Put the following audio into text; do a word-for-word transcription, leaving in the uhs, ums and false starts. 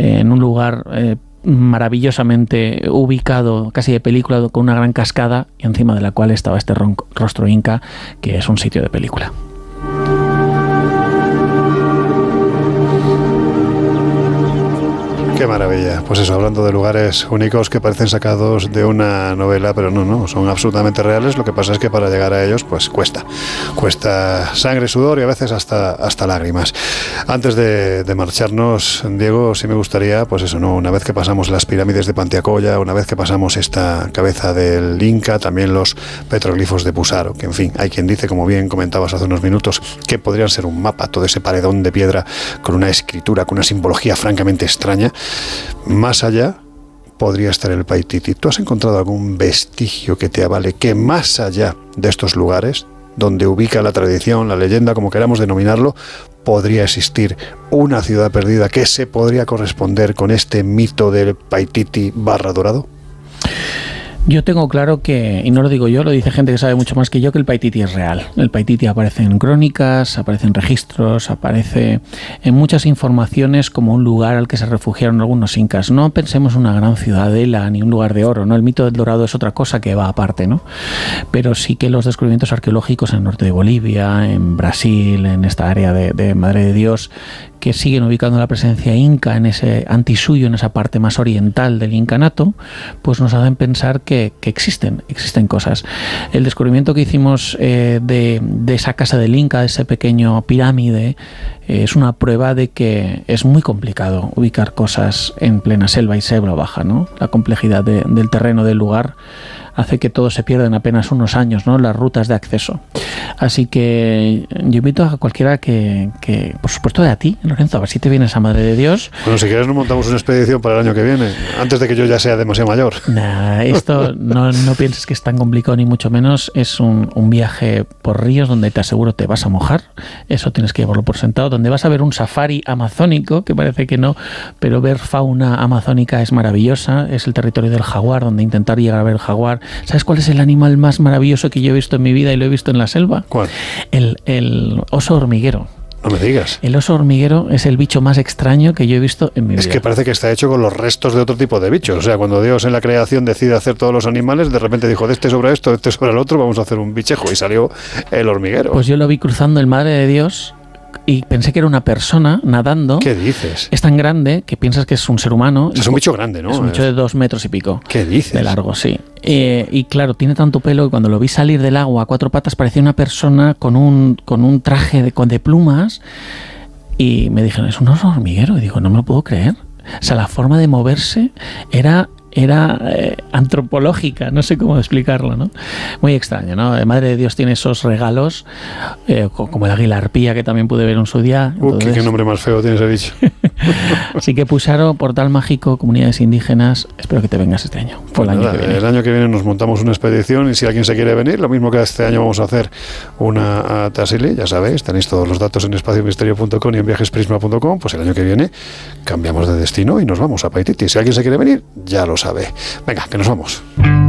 eh, en un lugar eh, maravillosamente ubicado, casi de película, con una gran cascada y encima de la cual estaba este ron- rostro inca, que es un sitio de película. Qué maravilla. Pues eso, hablando de lugares únicos que parecen sacados de una novela, pero no, no, son absolutamente reales. Lo que pasa es que para llegar a ellos, pues cuesta. Cuesta sangre, sudor y a veces hasta, hasta lágrimas. Antes de, de marcharnos, Diego, sí me gustaría, pues eso, ¿no? Una vez que pasamos las pirámides de Pantiacoya, una vez que pasamos esta cabeza del Inca, también los petroglifos de Pusaro, que en fin, hay quien dice, como bien comentabas hace unos minutos, que podrían ser un mapa, todo ese paredón de piedra con una escritura, con una simbología francamente extraña. Más allá podría estar el Paititi. ¿Tú has encontrado algún vestigio que te avale que más allá de estos lugares, donde ubica la tradición, la leyenda, como queramos denominarlo, podría existir una ciudad perdida que se podría corresponder con este mito del Paititi barra Dorado? Yo tengo claro que, y no lo digo yo, lo dice gente que sabe mucho más que yo, que el Paititi es real. El Paititi aparece en crónicas, aparece en registros, aparece en muchas informaciones como un lugar al que se refugiaron algunos incas. No pensemos en una gran ciudadela ni un lugar de oro, ¿no? El mito del Dorado es otra cosa que va aparte, ¿no? Pero sí que los descubrimientos arqueológicos en el norte de Bolivia, en Brasil, en esta área de, de Madre de Dios, que siguen ubicando la presencia inca en ese antisuyo, en esa parte más oriental del incanato, pues nos hacen pensar que, que existen, existen cosas. El descubrimiento que hicimos eh, de, de esa casa del Inca, de ese pequeño pirámide, eh, es una prueba de que es muy complicado ubicar cosas en plena selva y selva baja, ¿no? La complejidad de, del terreno del lugar hace que todo se pierda en apenas unos años, ¿no? Las rutas de acceso. Así que yo invito a cualquiera que, que por supuesto, de a ti, Lorenzo, a ver si te vienes a Madre de Dios. Bueno, si quieres nos montamos una expedición para el año que viene, antes de que yo ya sea demasiado mayor. Nah, esto no, no pienses que es tan complicado, ni mucho menos. Es un, un viaje por ríos donde te aseguro te vas a mojar. Eso tienes que llevarlo por sentado. Donde vas a ver un safari amazónico, que parece que no, pero ver fauna amazónica es maravillosa. Es el territorio del jaguar, donde intentar llegar a ver el jaguar. ¿Sabes cuál es el animal más maravilloso que yo he visto en mi vida y lo he visto en la selva? ¿Cuál? El, el oso hormiguero. No me digas. El oso hormiguero es el bicho más extraño que yo he visto en mi vida. Es que parece que está hecho con los restos de otro tipo de bichos. O sea, cuando Dios en la creación decide hacer todos los animales, de repente dijo, de este sobre esto, de este sobre el otro, vamos a hacer un bichejo. Y salió el hormiguero. Pues yo lo vi cruzando el Madre de Dios y pensé que era una persona nadando. ¿Qué dices? Es tan grande que piensas que es un ser humano. O sea, es un bicho grande, ¿no? Es un bicho de dos metros y pico. ¿Qué dices? De largo, sí. Eh, y claro, tiene tanto pelo que cuando lo vi salir del agua a cuatro patas parecía una persona con un, con un traje de, con, de plumas. Y me dijeron, es un oso hormiguero. Y digo, no me lo puedo creer. O sea, la forma de moverse era... era eh, antropológica, no sé cómo explicarlo, ¿no? Muy extraño, ¿no? Madre de Dios tiene esos regalos, eh, como el águila arpía, que también pude ver en su día. Entonces... Uh, ¿qué, qué nombre más feo tiene ese bicho? Así que Pusaro, Portal Mágico, comunidades indígenas, espero que te vengas este año. Fue Pues el nada, año que viene. El año que viene nos montamos una expedición y si alguien se quiere venir, lo mismo que este año vamos a hacer una a Tassili, ya sabéis, tenéis todos los datos en espacio misterio punto com y en viajes prisma punto com, pues el año que viene cambiamos de destino y nos vamos a Paititi. Si alguien se quiere venir, ya lo sabe. Venga, que nos vamos.